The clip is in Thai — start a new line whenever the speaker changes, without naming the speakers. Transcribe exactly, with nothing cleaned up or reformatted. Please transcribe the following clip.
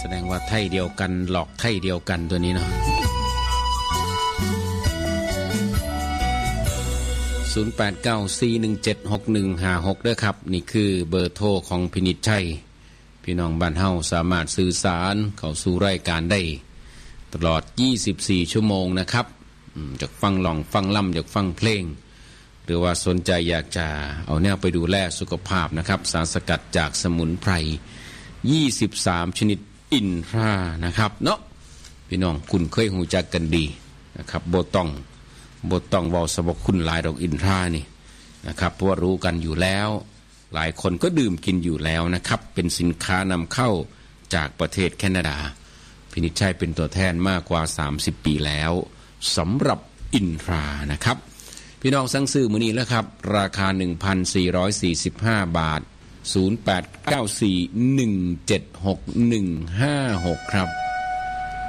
แสดงว่าไทยเดียวกันหลอกไทยเดียวกันตัวนี้เนาะศูนย์ แปด เก้า สี่ หนึ่ง เจ็ด หก หนึ่ง ห้า หกด้วยครับนี่คือเบอร์โทรของพินิจชัยพี่น้องบ้านเฮาสามารถสื่อสารเข้าสู่รายการได้ตลอดยี่สิบสี่ชั่วโมงนะครับจากฟังหล่องฟังล่ำจากฟังเพลงหรือว่าสนใจอยากจะเอาแนวไปดูแลสุขภาพนะครับสารสกัดจากสมุนไพรยี่สิบสามชนิดอินทรานะครับเนาะพี่น้องคุณเคยหูจักกันดีนะครับบ่ต้องบ่ต้องเว้าสรรพคุณหลายดอกอินทรานี่นะครับเพราะว่ารู้กันอยู่แล้วหลายคนก็ดื่มกินอยู่แล้วนะครับเป็นสินค้านำเข้าจากประเทศแคนาดาพินิจชัยเป็นตัวแทนมากกว่าสามสิบปีแล้วสำหรับอินทรานะครับพี่น้องสั่งซื้อมื้อนี้แล้วครับราคา หนึ่งพันสี่ร้อยสี่สิบห้า บาทศูนย์ แปด เก้า สี่ หนึ่ง เจ็ด หก หนึ่ง ห้า หกครับ